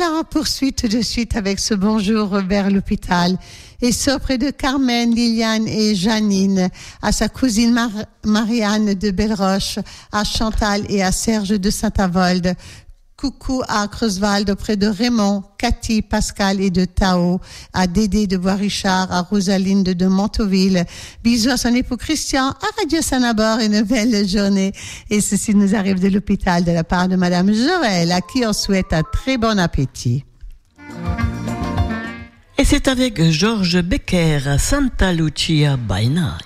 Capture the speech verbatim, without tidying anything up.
Alors, on poursuit tout de suite avec ce bonjour vers l'hôpital. Et c'est auprès de Carmen, Liliane et Janine, à sa cousine Mar- Marianne de Belleroche, à Chantal et à Serge de Saint-Avold. Coucou à Creuswald auprès de Raymond, Cathy, Pascal et de Tao, à Dédé de Bois-Richard, à Rosaline de, de Montauville. Bisous à son époux Christian, à Radio Sanabord, une belle journée. Et ceci nous arrive de l'hôpital de la part de Madame Joël, à qui on souhaite un très bon appétit. Et c'est avec Georges Becker, Santa Lucia by Night.